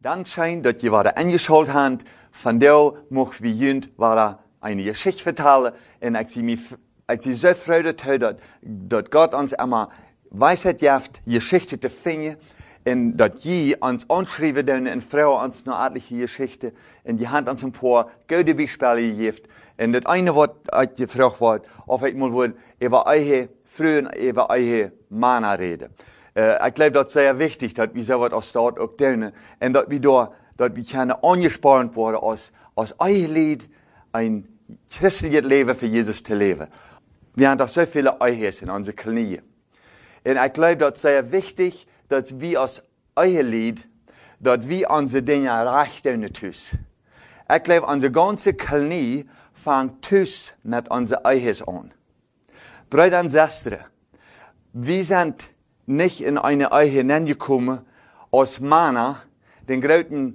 Dankzij dat je waren angeschaut hebt, van jou mocht we junt waren eine Geschichte vertellen. En ik zie zo vreugde dat God ons immer Weisheit geeft, Geschichte te vinden. En dat je ons aanschrijven doen en vrouwen ons nog aardige Geschichten. En je hand ons een paar goede Beispiele geeft. En dat ene wat uitgevraagd wordt, of ik moet worden over eigen vrouwen, over eigen mannen reden. Ik geloof dat zeer wichtig dat we zo wat als staat ook doen. En dat we kunnen aangespannen worden als eigen lied een christelijk leven voor Jezus te leven. We hebben toch zoveel eigens in onze knieën. En ik geloof dat zeer wichtig dat we als eigen lied, dat we onze dingen recht doen thuis. Ik geloof onze ganze knie vangt thuis met onze eigens aan. Brüder en zusteren, we zijn nicht in eine eigen gekommen als Männer, den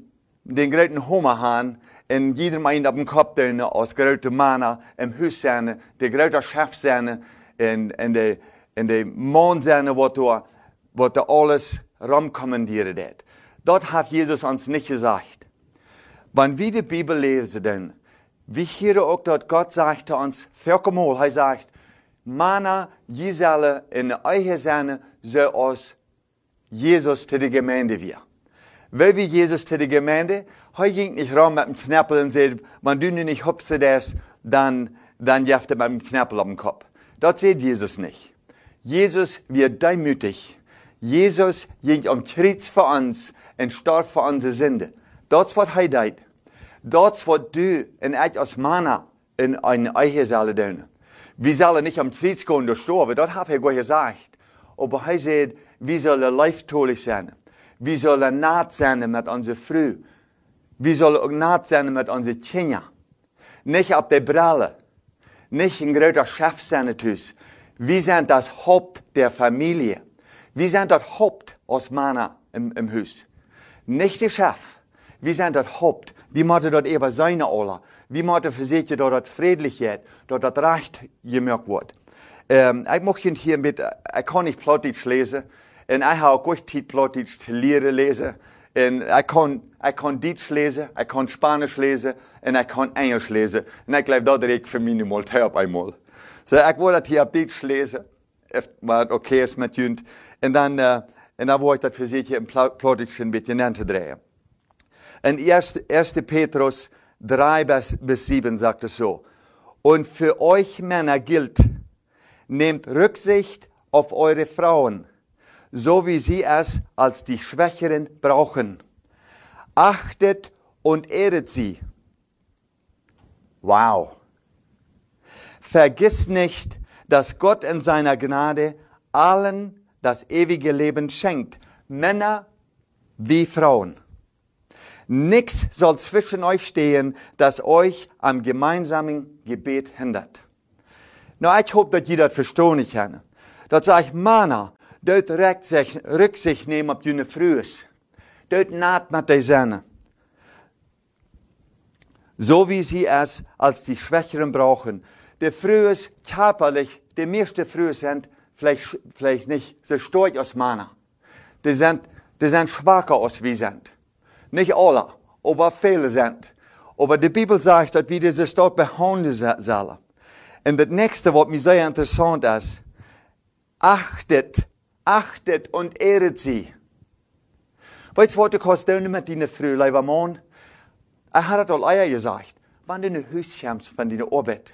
großen Hummer haben, en jeder meint op den Kopf doen als grote Männer im Haus zijn, de grote Chef zijn, en de man zijn wat er alles rumkommandieren deed. Dat heeft Jezus ons niet gezegd. Wanneer we de Bibel lezen, we horen ook dat God zegt ons, viermal, hij zegt, Männer, je zullen in de eigen zijn, zoals Jezus te de gemeente weer. Weil wir Jesus zu der Gemeinde, hij ging nicht rum mit dem Knäppel und sagt, wenn du nicht hupse das, dann jeft er mit dem Knäppel auf den Kopf. Das sagt Jesus nicht. Jesus wird demütig. Jesus ging am Kreuz für uns und starb für unsere Sünde. Das was er tut. Das was du und ich als Männer in eine Eiche sollen tun. Wir sollen nicht am Kreuz gehen und sterben, das hat er gar gesagt. Aber er sagt, wir sollen leiftolig sein. Wir sollen naht sein mit unserer Frau. Wir sollen auch naht sein mit unseren Kindern. Nicht auf der Brille. Nicht ein großer Chef sein. Wir sind das Haupt der Familie. Wir sind das Haupt als Männer im Haus. Nicht der Chef. Wir sind das Haupt. Wir müssen dort eben sein alle. Wir müssen versichern, dass das friedlich wird, dass das Recht gemerkt wird. Ich möchte hier ich kann nicht Plattdeutsch lesen. En ik heb ook tijd Plattdeutsch te leren lezen. En ik kan Duits lezen, ik kan Spanisch lezen en ik kan Engels lezen. En ik geloof dat ik voor mij mal op eenmaal. Dus ik wil dat hier op Duits lezen, maar het oké is met jullie. En dan wil ik dat verzeker in Plattdeutsch een beetje aan te draaien. En 1. Petrus 3 bis 7 sagt es so. Und für euch Männer gilt, nehmt Rücksicht auf eure Frauen, so wie sie es als die Schwächeren brauchen. Achtet und ehret sie. Wow. Vergiss nicht, dass Gott in seiner Gnade allen das ewige Leben schenkt, Männer wie Frauen. Nichts soll zwischen euch stehen, das euch am gemeinsamen Gebet hindert. Nou, ich hoffe, dass ihr das verstehen kann. Das sage ich, Männer, dort Rücksicht nehmen auf deine Frühes. Dort naht mit der Sonne. So wie sie es als die Schwächeren brauchen. Die Frühes körperlich, die meisten Frühes sind vielleicht nicht so stark als Männer. Die sind schwacher als wir sind. Nicht alle, aber viele sind. Aber die Bibel sagt, dass wir dieses dort behandeln sollen. Und das nächste, was mir sehr interessant ist, achtet und ehret sie. Weißt du, was du kannst tun mit deiner Frau, lieber Mann? Er hat es all eher gesagt, wenn du in ein Haus kommst von deiner Arbeit,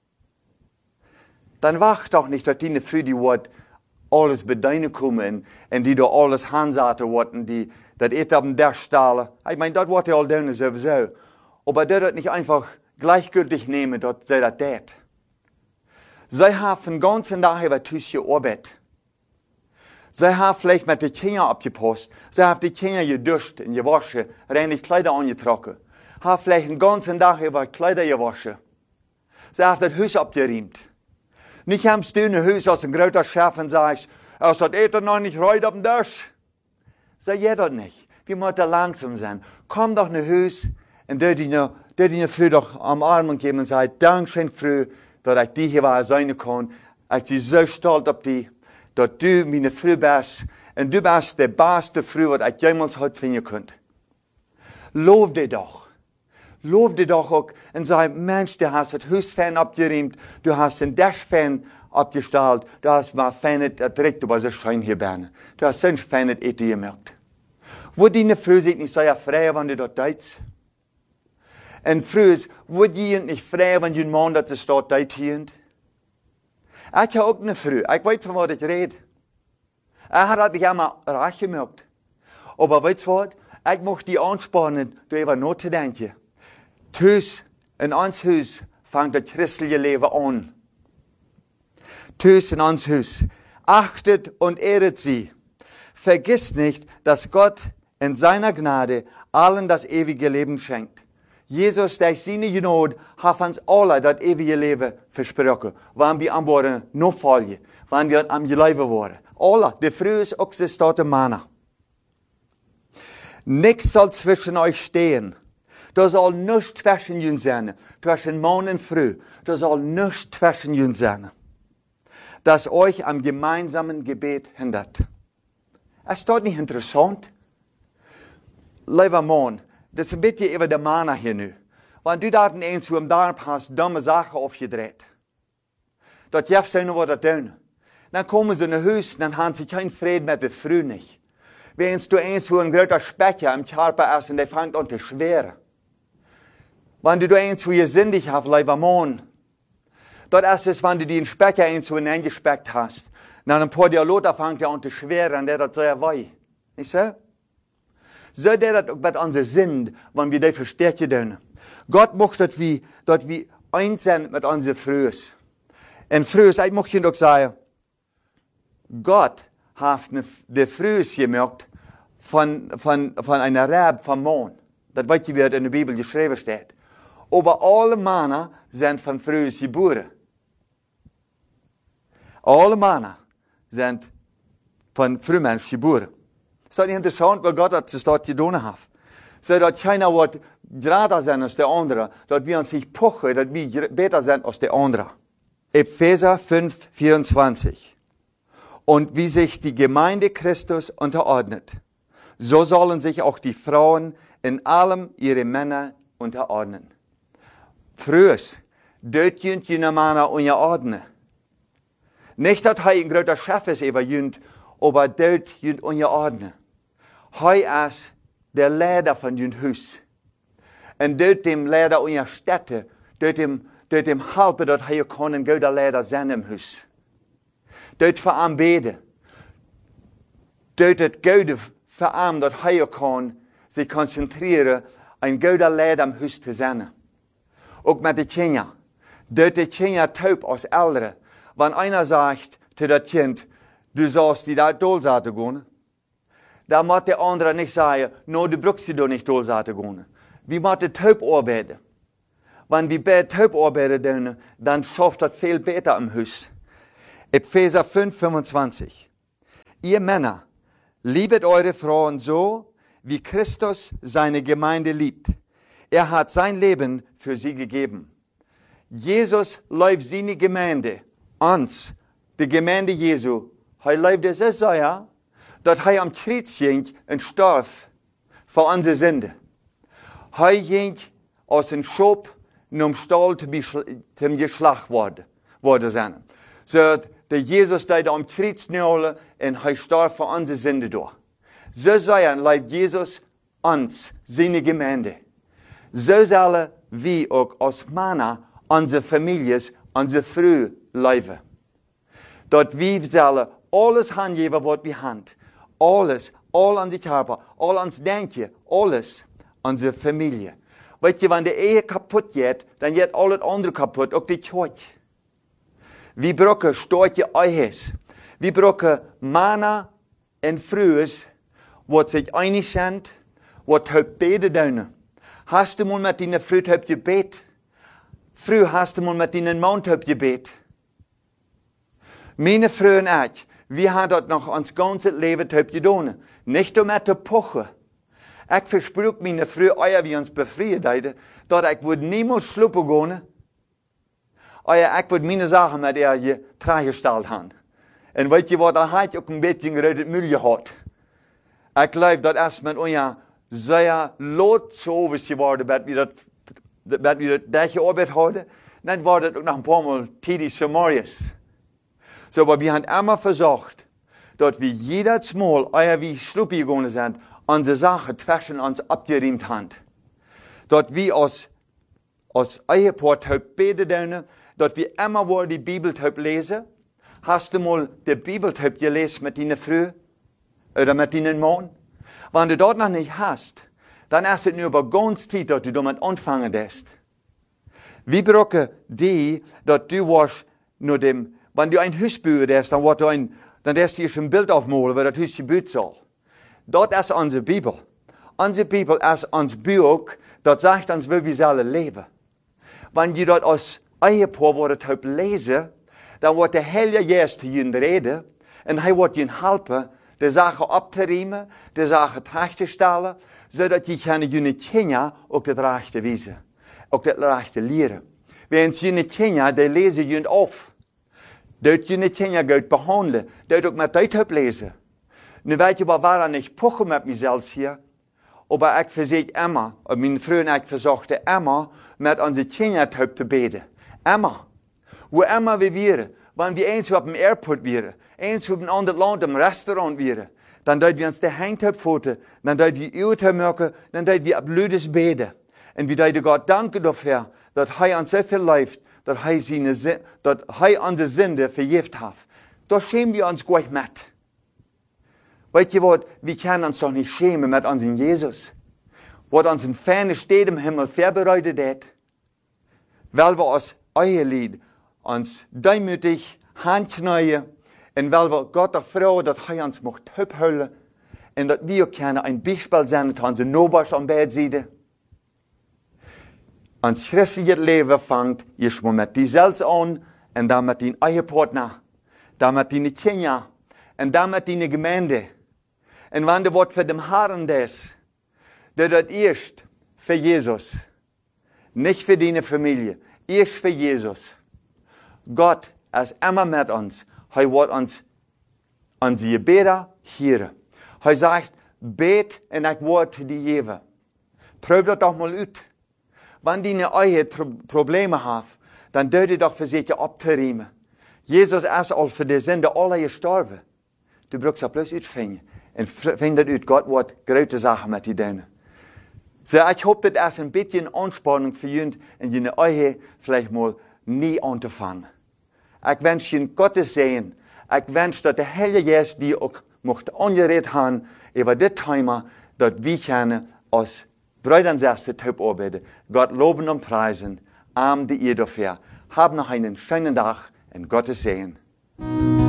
dann wacht doch nicht, dass deine Frau die wird alles bei deinen kommen und die da alles hansaten werden, die das Eten auf dem Tisch stellen. Ich meine, das wird ja all tun sowieso. Aber das nicht einfach gleichgültig nehmen, dass sie das tut. Sie haben den ganzen Tag über Tisch gearbeitet. Sie haben vielleicht mit den Kindern abgepasst. Sie haben die Kinder geduscht und gewaschen, reinlich Kleider angetrocken. Haben vielleicht den ganzen Tag über Kleider gewaschen. Sie haben das Haus abgeräumt. Nicht haben sie ein Haus als ein großer Chef und sagst, ist das Eten noch nicht rein auf dem Tisch? Sag ihr das nicht. Wir müssen langsam sein. Komm doch nach Haus und dort die Frau doch am Arm geben und sagen, Dankeschön, Frau, dass ich die hier sein kann. Ich bin so stolz auf dich, dass du meine Frau bist. Und du bist die beste Frau, die ich jemals heute finden könnte. Lof dir doch. Lof dir doch auch und sag, Mensch, du hast das Hausfan abgeriemt, du hast den Dashfan abgestellt, du hast mal Fan direkt über das Schein hier berne. Du hast sonst Fan eten gemerkt. Wo die Frau sich nicht so frei, wenn du dort deitst? Und Frau, wo die nicht frei, wenn du einen Mann das dort deit hier? Ich habe auch eine Frau, ich weiß, von was ich rede. Er hat das nicht einmal reich gemerkt. Aber weißt du was? Ich möchte die anspornen, darüber nachzudenken. Thuis, in ons Haus, fängt das christliche Leben an. Thuis in ons Haus. Achtet und ehret sie. Vergiss nicht, dass Gott in seiner Gnade allen das ewige Leben schenkt. Jesus, durch seine Gnade, hat uns alle das ewige Leben versprochen. Wenn wir am Boden noch folgen, wenn wir am Leben waren. Alle, die früh ist auch existierte Männer. Nichts soll zwischen euch stehen. Da soll nichts zwischen uns sein. Zwischen Mann und Frau. Da soll nichts zwischen uns sein. Das euch am gemeinsamen Gebet hindert. Ist das nicht interessant? Lieber Mann, das ist ein bisschen über die Männer hier nu. Wenn du da eins zu einem Darm hast, dumme Sachen aufgedreht. Das darf sein, was das tun. Dann kommen sie in ein Haus, dann haben sie keinen Frieden mit der Frau nicht. Wenn du eins zu einem großen Specher im Körper essen, der fängt an zu schweren. Wenn du eins zu ihr sündig hast, lieber Mann, das ist, wenn du den Specher eins zu eingespeckt hast, dann ein paar Dialoge fängt er an zu schweren, und der das sehr weh. Nicht so? So der das auch mit unserer Sinn, wenn wir das verstehen tun. Gott möchte, dass wir eins sind mit unseren Frühs. Und Frühs, ich möchte Ihnen doch sagen, Gott hat die Frühs gemerkt von einer Rab vom Mann. Das weiß ich, wie es in der Bibel geschrieben steht. Aber alle Männer sind von Frühs geboren. Alle Männer sind von Frühmensch geboren. Ist das nicht interessant, was Gott das dort getan hat? So, dass keiner wird gerade sein als der andere, dass wir uns nicht pochen, dass wir besser sind als der andere. Epheser 5, 24. Und wie sich die Gemeinde Christus unterordnet, so sollen sich auch die Frauen in allem ihre Männer unterordnen. Frühes, dort jünt jene Männer unterordnen. Nicht, dass er ein großer Chef ist über jünt, aber dort jünt unterordnen. Er ist der Leiter von jünt Haus. Und dort dem Leiter unserer Städte, dort dem helfen, dass er ein guter Leiter sein im Haus. Dort für ihn beten. Dort das Gute für ihn, dass er sich konzentrieren, ein guter Leiter im Haus zu sein. Auch mit den Kindern. Dort die Kinder taub als Eltern. Wenn einer sagt zu das Kind, du sollst die da Dolsate gehen, dann muss der andere nicht sagen, no, du brauchst sie doch nicht Dolsate gehen. Wir müssen taub arbeiten. Wenn wir bei taub arbeiten, dann schafft das viel besser im Haus. Epheser 5, 25. Ihr Männer, liebet eure Frauen so, wie Christus seine Gemeinde liebt. Er hat sein Leben für sie gegeben. Jesus liebt seine Gemeinde, uns, die Gemeinde Jesu. Er liebt es so, ja, dass er am Kreuz ging und starb für unsere Sünde. Er ging aus dem Schop zum Stall zum geschlacht worden sein. So, der Jesus, der am Kreuz nagle und er starb für unsere Sünde durch. So sein liebt Jesus uns, seine Gemeinde. So sollen wir auch als Männer unsere Familien, unsere Frau leben. Dort wir sollen alles hingeben, was wir haben. Alles, all unsere Körper, all uns Denken, alles, unsere Familie. Weißt du, wenn die Ehe kaputt geht, dann geht alles andere kaputt, auch die Kirche. Wir brauchen starke Ehes. Wir brauchen Männer und Frauen, die sich einig sind, die beten tun. Hast du mal mit deiner Frau gebeten? Früher hast du mal mit deinem Mann gebeten. Meine Frau und ich, wir haben das noch uns ganzes Leben getan. Nicht um zu pochen. Ich versprach meine Frau, euer wie uns befreien, dass ich niemals schluppen gehen. Ich würde meine Sachen mit ihr getragen haben. Und weißt du, was, da hat ich auch ein bisschen gerötet Müll gehabt. Ich glaube, das ist mit euer sehr laut so geworden, dass wir das gearbeitet haben. Dann war das auch noch ein paar Mal tätig zum Morgens. So, aber wir haben immer versucht, dass wir jedes Mal, ehe wir schluppig gegangen sind, unsere Sachen zwischen uns abgeräumt haben. Dass wir als Ehepaar beten, dass wir immer wieder die Bibel lesen. Hast du mal die Bibel gelesen mit deiner Frau oder mit deinem Mann? Wenn du das noch nicht hast, dann ist es nur über ganz Zeit, dass du damit anfangen darfst. Wir brauchen die, dass du warst nur dem, wenn du ein Haus bauen darfst, dann darfst du ein Bild aufmalen, wie das Haus gebaut soll. Das ist unsere Bibel. Unsere Bibel ist unser Buch, das sagt uns, wie wir sollen leben. Wenn du das als Ehepaar lesen, dann wird der Heilige Geist zu ihnen reden und er wird ihnen helfen, die Sache abzuräumen, die Sache zurechtstellen, sodass die ihre Kinder auch das Rechte wissen, auch das Rechte lehren. Wenn sie ihre Kinder, die lesen ihnen auf. Dort ihre Kinder gut behandeln, dort auch mit Deutsch lesen. Nu weet je wel waarom ik pochen met mezelf hier. Aber ich versuche immer, und meine Frau und ich versuchten immer, mit unseren Kindern zu beten. Immer. Wo immer wir wenn wir eins auf dem Airport wären, eins auf einem anderen Land im Restaurant wären, dann dort wir uns die Hände foten, dann dort wir Uhr machen, dann dort wir blödes beten. Und wir dort Gott danken dafür, dass er uns so viel läuft, dass er unsere Sünde vergift hat. Da schämen wir uns gleich mit. Weißt du was, wir können uns doch nicht schämen mit unserem Jesus. Was uns in fernen Städten im Himmel vorbereitet hat. Weil wir aus euer Lied uns demütig handknien und weil wir Gott erfreuen, dass er uns macht hübhüllen und dass wir können ein Beispiel sein, dass unsere Nachbarn am Bett sitzen. Uns christliches Leben fängt erst mal mit dir selbst an und dann mit deinem Ehepartner, dann mit deinen Kindern und dann mit deiner Gemeinde. Und wenn du was für den Herrn das erst für Jesus. Nicht für deine Familie, erst für Jesus. Gott ist immer mit uns. Er wird uns unsere Gebete hören. Er sagt, bet und ich werde dir geben. Prüf das doch mal aus. Wenn deine Ehe Probleme hat, dann dürft ihr doch versuchen abzuräumen. Jesus ist all für die Sünde alle gestorben. Du brauchst das bloß ausfinden. Und findet aus, Gott wird große Sachen mit dir tun. So, ich hoffe, das ist ein bisschen Anspannung für ihn, in deine Ehe vielleicht mal nie anzufangen. Ich wünsche Ihnen Gottes Segen. Ich wünsche, dass der Heilige Geist die auch möchte angeredet haben über das Thema, dass wir können als Brüder und Schwestern arbeiten. Gott loben und preisen. Amen, die ihr dafür. Habt noch einen schönen Tag und Gottes Segen.